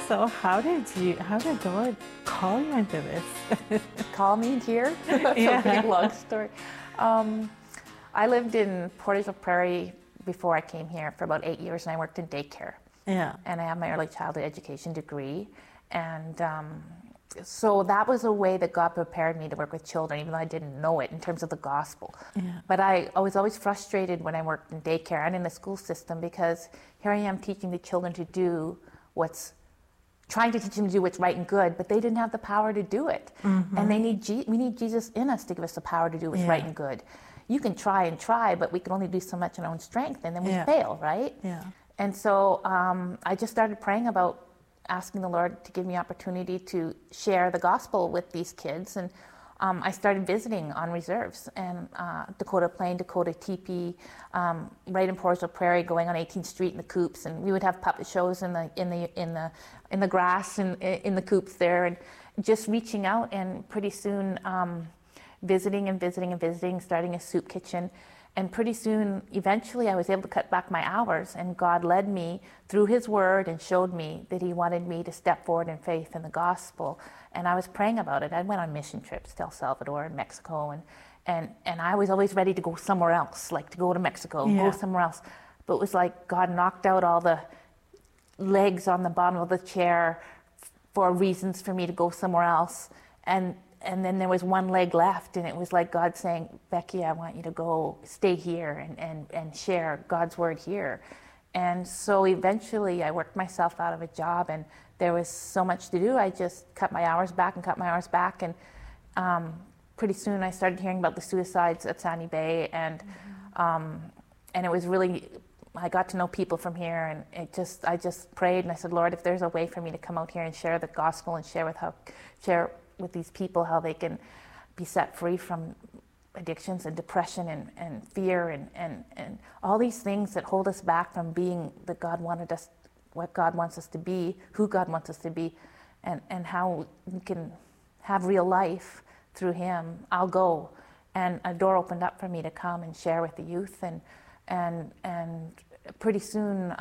So how did the Lord call you into this? Call me here. That's Yeah. a big long story. I lived in Portage la Prairie before I came here for about 8 years, and I worked in daycare. Yeah. And I have my early childhood education degree. And so that was a way that God prepared me to work with children, even though I didn't know it in terms of the gospel. Yeah. But I was always frustrated when I worked in daycare and in the school system, because here I am teaching the children to do trying to teach them to do what's right and good, but they didn't have the power to do it. And we need Jesus in us to give us the power to do what's right and good. You can try and try, but we can only do so much in our own strength, and then we fail, right? Yeah. And so I just started praying about asking the Lord to give me opportunity to share the gospel with these kids. And I started visiting on reserves, and Dakota Plain, Dakota Teepee, right in Portage la Prairie, going on 18th Street in the coops, and we would have puppet shows in the grass and in the coops there, and just reaching out. And pretty soon, visiting and visiting and visiting, starting a soup kitchen. And pretty soon, eventually, I was able to cut back my hours, and God led me through His Word and showed me that He wanted me to step forward in faith in the gospel. And I was praying about it. I went on mission trips to El Salvador and Mexico, and I was always ready to go somewhere else, like to go to Mexico, go somewhere else. But it was like God knocked out all the legs on the bottom of the chair for reasons for me to go somewhere else. And then there was one leg left, and it was like God saying, Becky, I want you to go stay here and share God's word here. And so eventually I worked myself out of a job, and there was so much to do. I just cut my hours back, and pretty soon I started hearing about the suicides at Sandy Bay, and it was really, I got to know people from here, and I just prayed, and I said, Lord, if there's a way for me to come out here and share the gospel and share with these people how they can be set free from addictions and depression and fear and all these things that hold us back from being what God wants us to be, who God wants us to be, and how we can have real life through Him, I'll go. And a door opened up for me to come and share with the youth, and pretty soon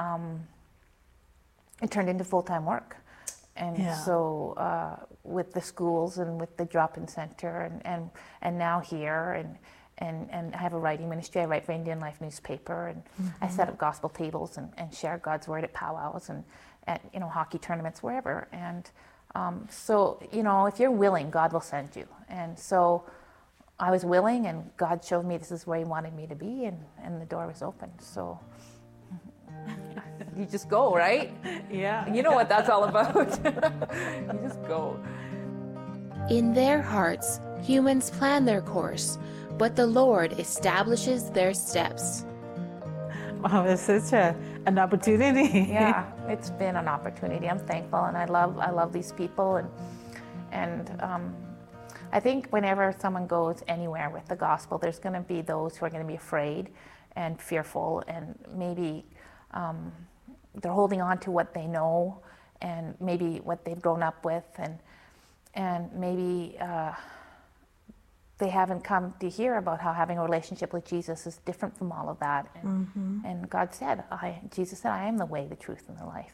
it turned into full-time work. And so with the schools and with the drop-in center and now here, and I have a writing ministry. I write for Indian Life newspaper, and I set up gospel tables and share God's word at powwows and at hockey tournaments, wherever. And so if you're willing, God will send you. And so I was willing, and God showed me this is where He wanted me to be, and the door was open. So you just go, right? Yeah. You know what that's all about. You just go. In their hearts, humans plan their course, but the Lord establishes their steps. Wow, it's such an opportunity. Yeah, it's been an opportunity. I'm thankful, and I love these people, and I think whenever someone goes anywhere with the gospel, there's going to be those who are going to be afraid and fearful, and maybe they're holding on to what they know, and maybe what they've grown up with, and maybe they haven't come to hear about how having a relationship with Jesus is different from all of that. And God said, Jesus said, I am the way, the truth, and the life.